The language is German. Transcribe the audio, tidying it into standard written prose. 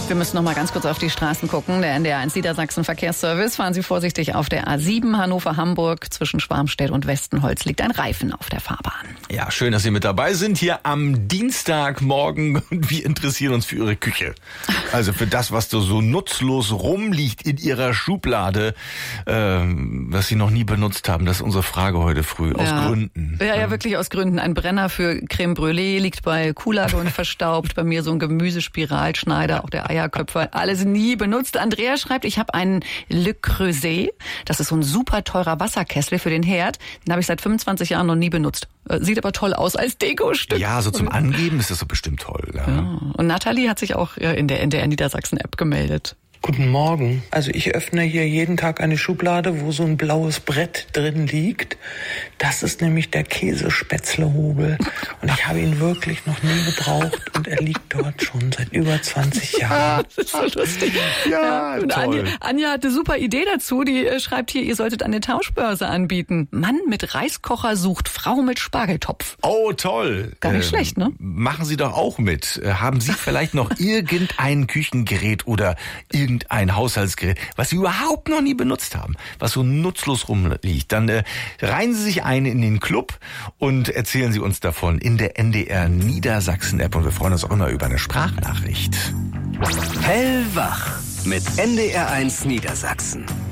Wir müssen noch mal ganz kurz auf die Straßen gucken. Der NDR1 Niedersachsen Verkehrsservice. Fahren Sie vorsichtig auf der A7 Hannover-Hamburg. Zwischen Schwarmstedt und Westenholz liegt ein Reifen auf der Fahrbahn. Ja, schön, dass Sie mit dabei sind hier am Dienstagmorgen. Und wir interessieren uns für Ihre Küche. Also für das, was so nutzlos rumliegt in Ihrer Schublade, was Sie noch nie benutzt haben. Das ist unsere Frage heute früh. Aus Gründen. Ja, wirklich aus Gründen. Ein Brenner für Creme Brûlée liegt bei Kuhlage und verstaubt. Bei mir so ein Gemüsespiralschneider, auch der Eierköpfer. Alles nie benutzt. Andrea schreibt, ich habe einen Le Creuset. Das ist so ein super teurer Wasserkessel für den Herd. Den habe ich seit 25 Jahren noch nie benutzt. Sieht aber toll aus als Dekostück. Ja, so zum Angeben ist das so bestimmt toll. Ja. Ja. Und Nathalie hat sich auch in der NDR Niedersachsen App gemeldet. Guten Morgen. Also ich öffne hier jeden Tag eine Schublade, wo so ein blaues Brett drin liegt. Das ist nämlich der Käsespätzlehobel. Und ich habe ihn wirklich noch nie gebraucht. Und er liegt dort schon seit über 20 Jahren. Das ist so lustig. Ja, und toll. Anja hat eine super Idee dazu. Die schreibt hier, ihr solltet eine Tauschbörse anbieten. Mann mit Reiskocher sucht Frau mit Spargeltopf. Oh, toll. Gar nicht schlecht, ne? Machen Sie doch auch mit. Haben Sie vielleicht noch irgendein Küchengerät oder irgendein Haushaltsgerät, was Sie überhaupt noch nie benutzt haben, was so nutzlos rumliegt? Dann reihen Sie sich ein in den Club und erzählen Sie uns davon in der NDR Niedersachsen App. Und wir freuen uns auch immer über eine Sprachnachricht. Hellwach mit NDR1 Niedersachsen.